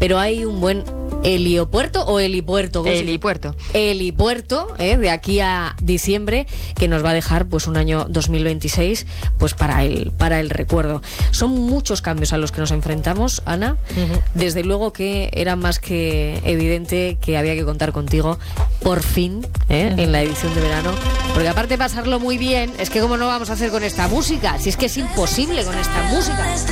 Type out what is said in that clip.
pero hay un buen heliopuerto o helipuerto. Helipuerto. Helipuerto, de aquí a diciembre, que nos va a dejar pues un año 2026 pues para el recuerdo. Son muchos cambios a los que nos enfrentamos, Ana. Desde luego que era más que evidente que había que contar contigo por fin, en la edición de verano, porque aparte de pasarlo muy bien, es que cómo no vamos a hacer con esta música, si es que es imposible con esta música.